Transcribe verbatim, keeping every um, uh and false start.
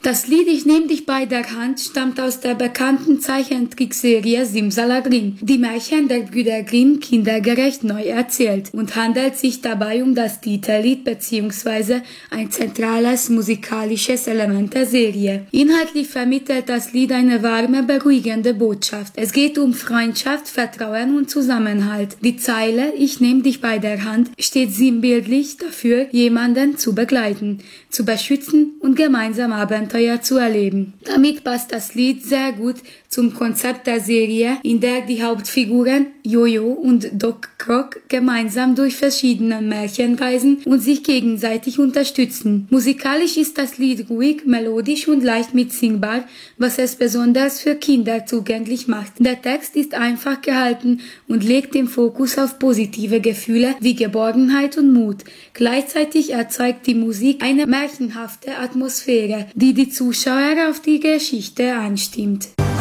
Das Lied Ich nehm dich bei der Hand stammt aus der bekannten Zeichentrickserie Simsalabim, die Märchen der Brüder Grimm kindergerecht neu erzählt, und handelt sich dabei um das Titellied bzw. ein zentrales musikalisches Element der Serie. Inhaltlich vermittelt das Lied eine warme, beruhigende Botschaft. Es geht um Freundschaft, Vertrauen und Zusammenhalt. Die Zeile Ich nehm dich bei der Hand steht sinnbildlich dafür, jemanden zu begleiten, zu beschützen und gemeinsam Abenteuer zu erleben. Damit passt das Lied sehr gut zum Konzept der Serie, in der die Hauptfiguren Jojo und Doc Croc gemeinsam durch verschiedene Märchen reisen und sich gegenseitig unterstützen. Musikalisch ist das Lied ruhig, melodisch und leicht mitsingbar, was es besonders für Kinder zugänglich macht. Der Text ist einfach gehalten und legt den Fokus auf positive Gefühle wie Geborgenheit und Mut. Gleichzeitig erzeugt die Musik eine märchenhafte Atmosphäre, die die Zuschauer auf die Geschichte einstimmt.